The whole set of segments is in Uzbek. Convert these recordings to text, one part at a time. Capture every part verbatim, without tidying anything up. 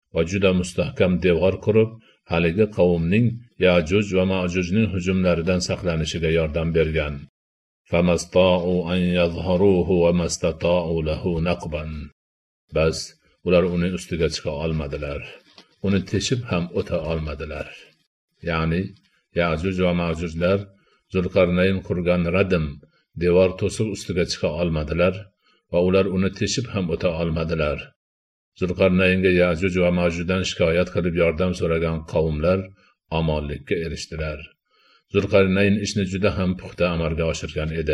va juda mustahkam devor qurib, haligi qavmning Yajuj va Majujning hujumlaridan saqlanishiga yordam bergan. Famasta'u an yadhharuhu wa mastata'u lahu naqban. Bas ular uning ustiga chiqa olmadilar. Uni teshib ham o'ta olmadilar. Ya'ni Yajuj va Majujlar Zulqarnayn qurgan radim devor to'siq ustiga chiqa olmadilar va ular uni teshib ham o'ta olmadilar. Zulqarnaynga Yajuj va Majujdan shikoyat qilib yordam so'ragan qavmlar omonlikka erishdilar. Zulqarnayn ishni juda ham puxta amalga oshirgan edi.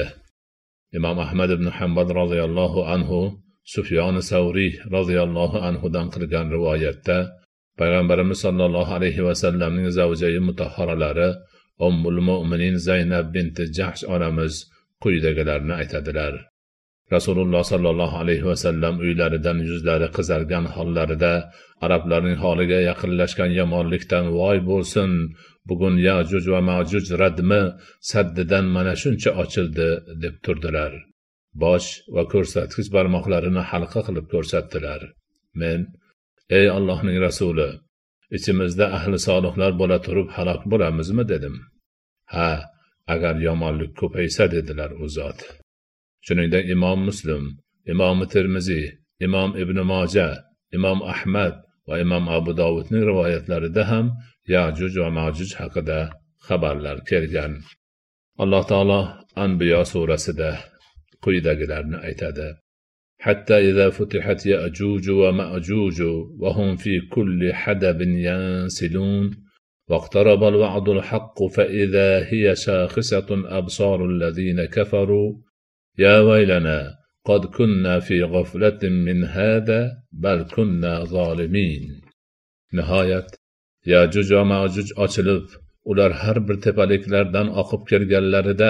Imom Ahmad ibn Hanbal radhiyallohu anhu Sufyon Savri radhiyallohu anhu dan qilgan rivoyatda Payg'ambarimiz sollallohu alayhi va sallamning zavjai mutahharalari Ummul Mu'minin Zaynab binti Jahsh onamiz quyidagilarni aytadilar. Rasululloh sallallohu alayhi va sallam uylaridan yuzlari qizargan hollarida arablarning holiga yaqinlashgan yomonlikdan voy bo'lsin, bugun Yajuj va Majuj radmi saddidan mana shuncha ochildi deb turdilar. Bosh va ko'rsatkich barmoqlarini halqa qilib ko'rsatdilar. Men, ey Allohning rasuli, ichimizda ahli solihlar bo'la turib halok bo'lamizmi dedim. Ha, agar yomonlik ko'paysa dedilar u zot. Shuningdek Imom Muslim, Imom Termiziy, Imom Ibn Moja, Imom Ahmad va Imom Abu Dovudning rivoyatlarida ham Yajuj va Majuj haqida xabarlar kelgan. Alloh taolo Anbiyo surasida quyidagilarni aytadi. Hatta idza futihat Ya'juj va Ma'juj va hum fi kulli hadabin yansilun واقترب الوعد الحق فإذا هي شاخصة أبصار الذين كفروا يا ويلنا قد كنا في غفلة من هذا بل كنا ظالمين. Nihoyat Yajuj va Majuj ochilib, ular har bir tepaliklardan oqib kelganlarida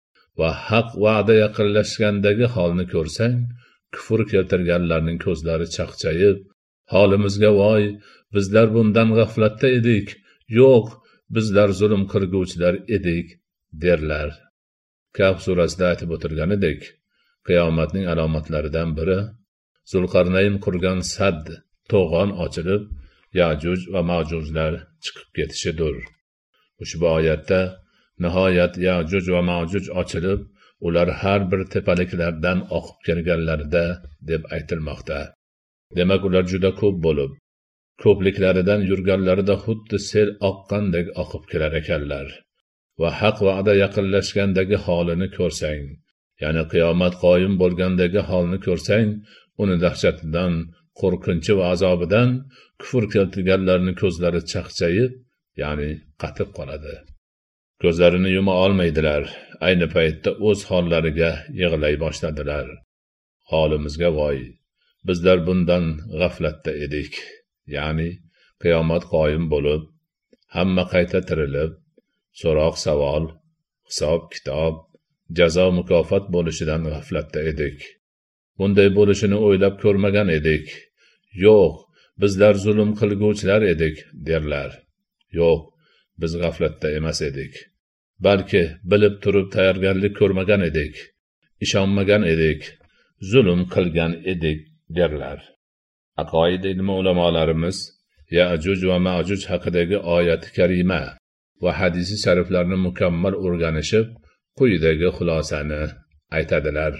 va haq va'da yaqinlashgandagi holni ko'rsang, kufr keltirganlarning ko'zlari chaqchayib, holimizga voy, bizlar bundan g'aflatda edik, yo'q, bizlar zulm qilguvchilar edik derlar. Kahf surasida aytib o'tirganidek, qiyomatning alomatlaridan biri Zulqarnayn qurgan sad to'g'on ochilib, Yajuj va Majujlar chiqib ketishidir. Ushbu oyatda nihoyat Yajuj va Majuj ochilib, ular har bir tepaliklardan oqib kelganlarida deb aytilmoqda. Demak, ular juda ko'p bo'lib, ko'pliklaridan yurganlarida xuddi sel oqqandek oqib kelar ekanlar. Va haq va'da yaqinlashgandagi holini ko'rsang, ya'ni qiyomat qoyim bo'lgandagi holni ko'rsang, uni dahshatidan, qo'rqinchi va azobidan kufr keltirganlarning ko'zlari chaqchayib, ya'ni qatib qoladi. Ko'zlarini yuma olmaydilar. Ayni paytda o'z hollariga yig'lay boshladilar. Holimizga voy, bizlar bundan g'aflatda edik. Ya'ni qiyomat qoyim bo'lib, hamma qayta tirilib, so'roq savol, hisob kitob, jazo mukofot bo'lishidan g'aflatda edik. Bunday bo'lishini o'ylab ko'rmagan edik. Yo'q, bizlar zulm qilguvchilar edik derlar. Yo'q, biz g'aflatda emas edik. Balki bilib turib tayyorgarlik ko'rmagan edik, ishonmagan edik, zulm qilgan edik derlar. Aqoid ilmi ulamolarimiz Ya'juj va Ma'juj haqidagi oyat-i karima va hadisi shariflarni mukammal o'rganishib, quyidagi xulosani aytadilar.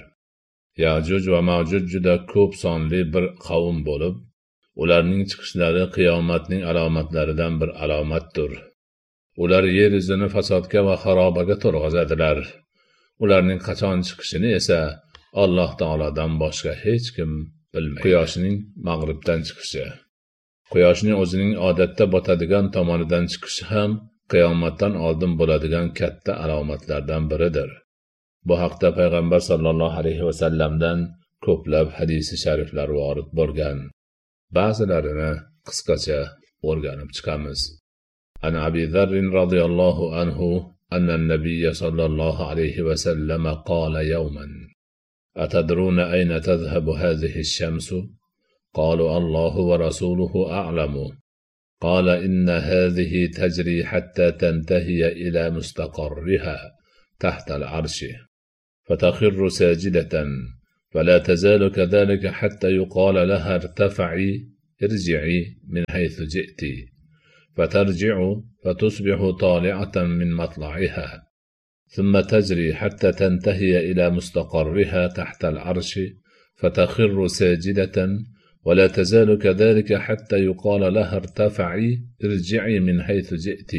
Ya'juj va Ma'juj juda ko'p sonli bir qavm bo'lib, ularning chiqishlari qiyomatning alomatlaridan bir alomatdir. Ular yer yuzini fasodga va xarobaga to'lg'azadilar. Ularning qachon chiqishini esa Alloh taolodan boshqa hech kim bilmaydi. Quyoshning mag'ribdan chiqishi. Quyoshning o'zining odatda botadigan tomonidan chiqishi ham qiyomatdan oldin bo'ladigan katta alomatlardan biridir. Bu haqda payg'ambar sollallohu alayhi va sallamdan ko'plab hadisi shariflar vorid bo'lgan. Ba'zilarini qisqacha o'rganib chiqamiz. An Abi Dharr radhiyallohu anhu anna an-nabiy sallallohu alayhi va sallam qala yawman atadruna ayna tadhhabu hadhihi ash-shamsu qalu Allahu wa rasuluhu a'lamu qala inna hadhihi tajri hatta tantahiya ila mustaqarriha tahta al-'arshi fatakhirru sajidatan فلا تزال كذلك حتى يقال لها ارتفعي ارجعي من حيث جئت فترجع فتصبح طالعة من مطلعها ثم تجري حتى تنتهي إلى مستقرها تحت العرش فتخر ساجدة ولا تزال كذلك حتى يقال لها ارتفعي ارجعي من حيث جئت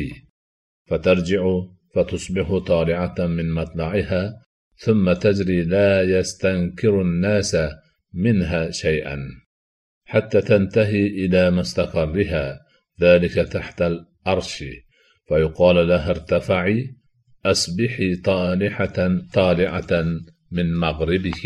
فترجع فتصبح طالعة من مطلعها ثم تجري لا يستنكر الناس منها شيئا حتى تنتهي إلى مستقرها ذلك تحت العرش فيقال لها ارتفعي أصبحي طالعة طالعة من مغربك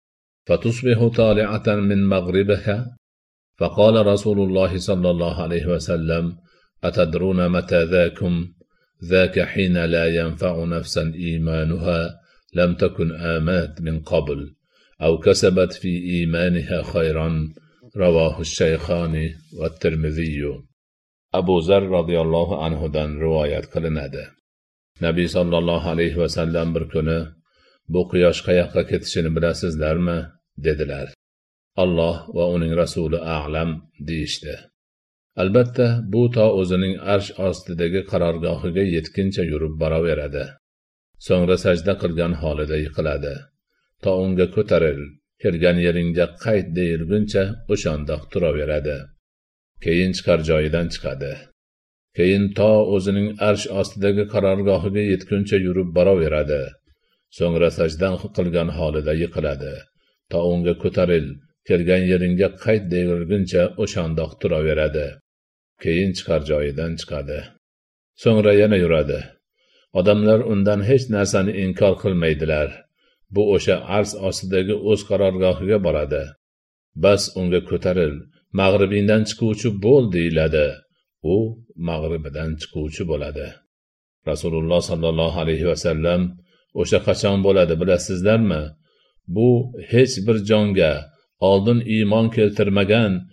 فتصبح طالعة من مغربها فقال رسول الله صلى الله عليه وسلم أتدرون متى ذاكم ذاك حين لا ينفع نفسا إيمانها لم تكن آمات من قبل أو كسبت في إيمانها خيرا رواه الشيخان والترمذي أبو ذر رضي الله عنه دان رواية قلناده Nabiy sallallohu alayhi vasallam bir kuni bu quyosh qayoqqa ketishini bilasizlarmi dedilar. Alloh va uning rasuli a'lam deyishdi. Albatta bu to o'zining arsh ostidagi qarorgohiga yetguncha yurib boraveradi. So'ngra sajda qilgan holida yiqiladi. To unga ko'taril, kelgan yeringga qayt deyilguncha o'shandoq turaveradi. Keyin chiqar joyidan chiqadi. Keyin to o'zining arsh ostidagi qarorgohiga yetguncha yurib boraveradi. So'ngra sajdan qilgan holida yiqiladi. To unga ko'taril, kelgan yeringga qayt deyilguncha o'shandoq turaveradi. Keyin chiqar joyidan chiqadi. So'ngra yana yuradi. Odamlar undan hech narsani inkor qilmaydilar. Bu o'sha arsh ostidagi o'z qarorgohiga boradi. Bas unga ko'taril, mag'ribingdan chiquvchi bo'l deyiladi. U mag'ribidan chiquvchi bo'ladi. Rasululloh sallallohu alayhi vasallam o'sha qachon bo'ladi bilasizlarmi? Bu hech bir jonga oldin iymon keltirmagan